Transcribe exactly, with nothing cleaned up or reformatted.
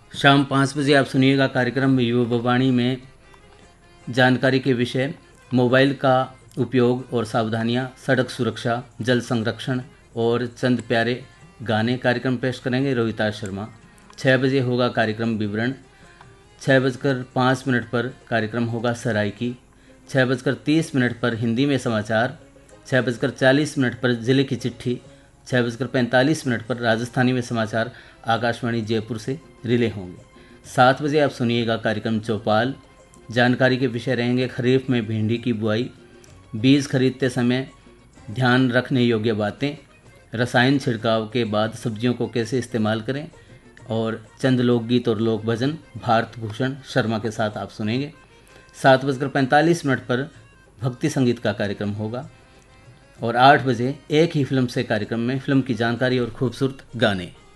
शाम पाँच बजे आप सुनिएगा कार्यक्रम युवावाणी में जानकारी के विषय मोबाइल का उपयोग और सावधानियां, सड़क सुरक्षा, जल संरक्षण और चंद प्यारे गाने कार्यक्रम पेश करेंगे रोहिता शर्मा। छः बजे होगा कार्यक्रम विवरण। छः बजकर पाँच मिनट पर कार्यक्रम होगा सराइकी। छः बजकर तीस मिनट पर हिंदी में समाचार। छः बजकर चालीस मिनट पर जिले की चिट्ठी। छः बजकर पैंतालीस मिनट पर राजस्थानी में समाचार आकाशवाणी जयपुर से रिले होंगे। सात बजे आप सुनिएगा कार्यक्रम चौपाल। जानकारी के विषय रहेंगे खरीफ में भिंडी की बुआई, बीज खरीदते समय ध्यान रखने योग्य बातें, रसायन छिड़काव के बाद सब्जियों को कैसे इस्तेमाल करें और चंद लोकगीत और लोक भजन भारत भूषण शर्मा के साथ आप सुनेंगे। सात बजकर पैंतालीस मिनट पर भक्ति संगीत का कार्यक्रम होगा और आठ बजे एक ही फिल्म से कार्यक्रम में फिल्म की जानकारी और खूबसूरत गाने।